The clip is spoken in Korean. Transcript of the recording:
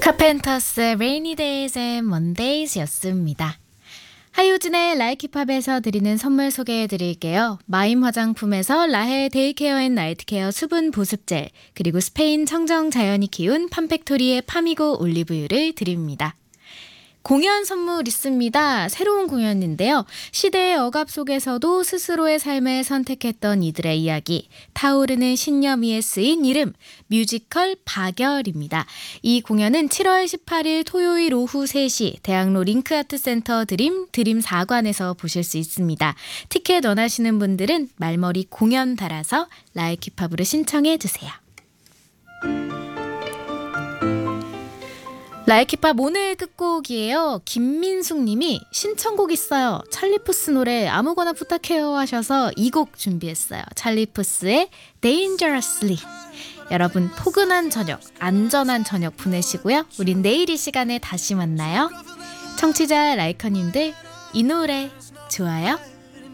카펜터스의 Rainy Days and Mondays였습니다. 하유진의 라이키팝에서 드리는 선물 소개해드릴게요. 마임 화장품에서 라헬 데이케어 앤 나이트케어 수분 보습젤, 그리고 스페인 청정 자연이 키운 팜팩토리의 파미고 올리브유를 드립니다. 공연 선물 있습니다. 새로운 공연인데요. 시대의 억압 속에서도 스스로의 삶을 선택했던 이들의 이야기, 타오르는 신념 위에 쓰인 이름, 뮤지컬 박열입니다. 이 공연은 7월 18일 토요일 오후 3시 대학로 링크아트센터 드림 4관에서 보실 수 있습니다. 티켓 원하시는 분들은 말머리 공연 달아서 라이키팝으로 신청해 주세요. 라이키팝 오늘 끝곡이에요. 김민숙 님이 신청곡 있어요. 찰리푸스 노래 아무거나 부탁해요 하셔서 이 곡 준비했어요. 찰리푸스의 Dangerously. 여러분 포근한 저녁, 안전한 저녁 보내시고요. 우린 내일 이 시간에 다시 만나요. 청취자 라이커님들 이 노래 좋아요?